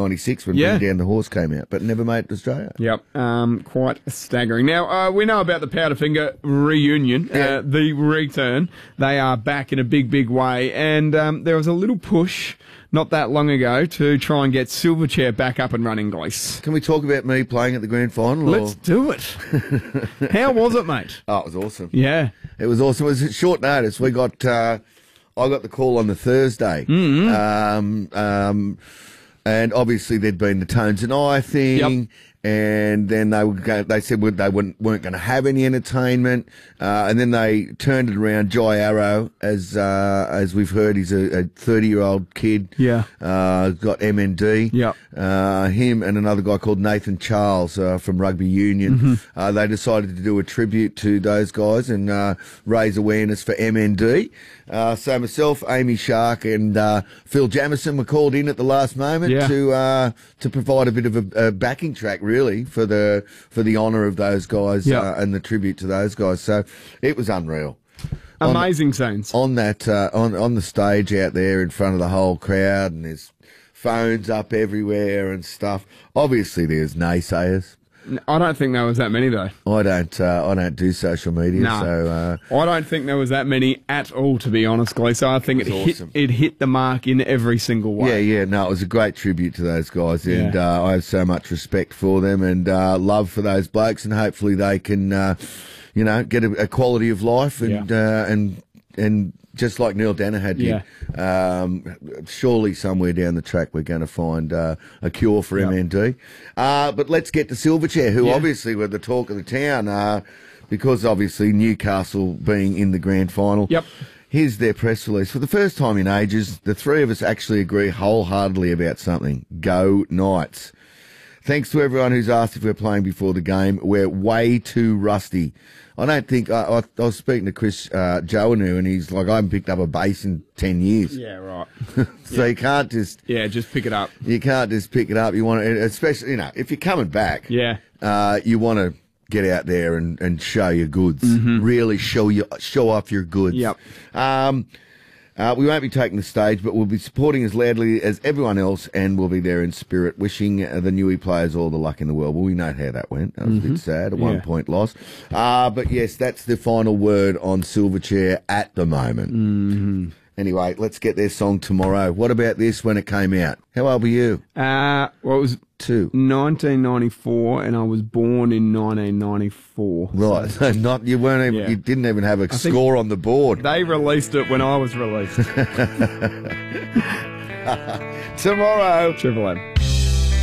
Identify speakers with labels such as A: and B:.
A: 96 when Bring Down the Horse came out, but never made it to Australia.
B: Yep, quite staggering. Now, we know about the Powderfinger reunion, the return. They are back in a big, big way, and there was a little push not that long ago to try and get Silverchair back up and running, Glees.
A: Can we talk about me playing at the grand final?
B: Let's do it. How was it, mate?
A: Oh, it was awesome.
B: Yeah.
A: It was awesome. It was at short notice. We got, I got the call on the Thursday. And obviously there'd been the Tones and I thing. Yep. And then they said they weren't going to have any entertainment. And then they turned it around. Jai Arrow, as we've heard, he's a 30-year-old kid. Yeah. Got MND. Yeah. Him and another guy called Nathan Charles from Rugby Union. They decided to do a tribute to those guys and raise awareness for MND. So myself, Amy Shark, and Phil Jamison were called in at the last moment to provide a bit of a backing track, really, for the honour of those guys and the tribute to those guys. So it was unreal.
B: Amazing scenes
A: on that on the stage out there in front of the whole crowd, and there's phones up everywhere and stuff. Obviously, there's naysayers.
B: I don't think there was that many, though.
A: I don't do social media, so
B: I don't think there was that many at all, to be honest, Glee. So I think it hit the mark in every single way.
A: Yeah. No, it was a great tribute to those guys, and I have so much respect for them and love for those blokes, and hopefully they can, get a quality of life and just like Neil Danaher did. Surely somewhere down the track we're going to find a cure for MND. But let's get to Silverchair, who obviously were the talk of the town, because obviously Newcastle being in the grand final. Yep. Here's their press release. For the first time in ages, the three of us actually agree wholeheartedly about something. Go Knights. Thanks to everyone who's asked if we're playing before the game. We're way too rusty. I don't think... I was speaking to Chris Joanu, and he's like, I haven't picked up a bass in 10 years.
B: Yeah, right.
A: So you can't just...
B: Yeah, just pick it up.
A: You can't just pick it up. You want to... Especially, if you're coming back, you want to get out there and show your goods. Really show off your goods. Yep. We won't be taking the stage, but we'll be supporting as loudly as everyone else, and we'll be there in spirit, wishing the Newey players all the luck in the world. Well, we know how that went. That was a bit sad, a 1 point loss. But yes, that's the final word on Silverchair at the moment. Anyway, let's get their song Tomorrow. What about this when it came out? How old were you?
B: Well, it was 1994, and I was born in 1994.
A: Right, so you weren't even, you didn't even have a score on the board.
B: They released it when I was released.
A: Tomorrow.
B: Triple M.